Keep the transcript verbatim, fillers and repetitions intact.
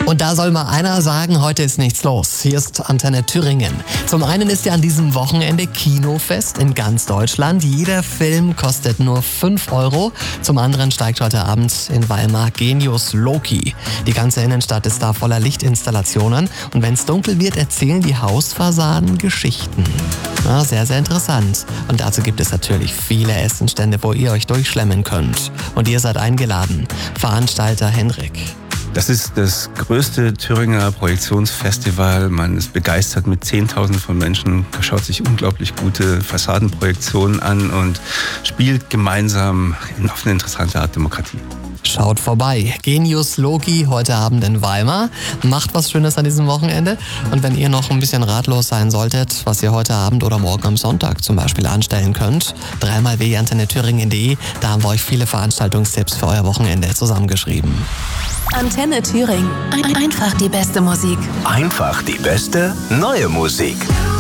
Und da soll mal einer sagen, heute ist nichts los. Hier ist Antenne Thüringen. Zum einen ist ja an diesem Wochenende Kinofest in ganz Deutschland. Jeder Film kostet nur fünf Euro. Zum anderen steigt heute Abend in Weimar Genius Loki. Die ganze Innenstadt ist da voller Lichtinstallationen. Und wenn es dunkel wird, erzählen die Hausfassaden Geschichten. Ja, sehr, sehr interessant. Und dazu gibt es natürlich viele Essenstände, wo ihr euch durchschlemmen könnt. Und ihr seid eingeladen. Veranstalter Henrik. Das ist das größte Thüringer Projektionsfestival. Man ist begeistert mit Zehntausenden von Menschen, schaut sich unglaublich gute Fassadenprojektionen an und spielt gemeinsam auf eine interessante Art Demokratie. Schaut vorbei. Genius Loki heute Abend in Weimar. Macht was Schönes an diesem Wochenende. Und wenn ihr noch ein bisschen ratlos sein solltet, was ihr heute Abend oder morgen am Sonntag zum Beispiel anstellen könnt, dreimal w antenne thüringen punkt de, da haben wir euch viele Veranstaltungstipps für euer Wochenende zusammengeschrieben. Antenne Thüringen. Ein- Einfach die beste Musik. Einfach die beste neue Musik.